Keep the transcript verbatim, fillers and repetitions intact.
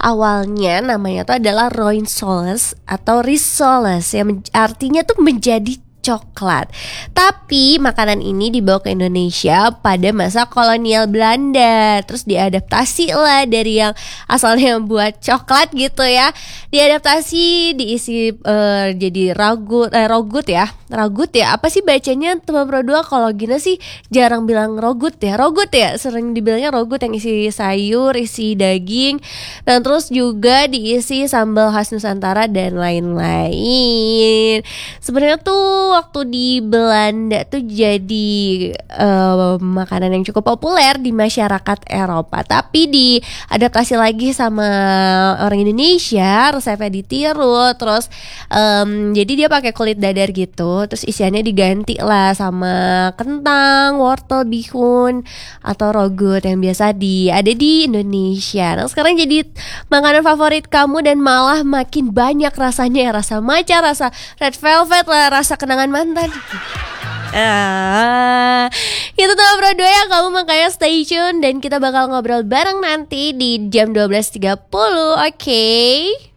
Awalnya namanya tuh adalah Rhinoceros atau Risoles yang men- artinya tuh menjadi coklat. Tapi makanan ini dibawa ke Indonesia pada masa kolonial Belanda. Terus diadaptasi lah dari yang asalnya buat coklat gitu ya. Diadaptasi diisi eh, jadi ragut eh rogut ya. Ragut ya. Apa sih bacanya teman Pro dua? Kalau Gina sih jarang bilang rogut ya. Rogut ya, sering dibilangnya rogut yang isi sayur, isi daging, dan terus juga diisi sambal khas Nusantara dan lain-lain. Sebenarnya tuh waktu di Belanda tuh jadi eh, makanan yang cukup populer di masyarakat Eropa, tapi diadaptasi lagi sama orang Indonesia, resepnya ditiru, terus em, jadi dia pakai kulit dadar gitu, terus isiannya diganti lah sama kentang, wortel, bihun atau rogut yang biasa di ada di Indonesia. Nah sekarang jadi makanan favorit kamu dan malah makin banyak rasanya ya, rasa matcha, rasa red velvet lah, rasa kenangan mantan. Ah, itu tuh Bro dua ya kamu, makanya stay tune dan kita bakal ngobrol bareng nanti di jam dua belas tiga puluh. Oke. Okay?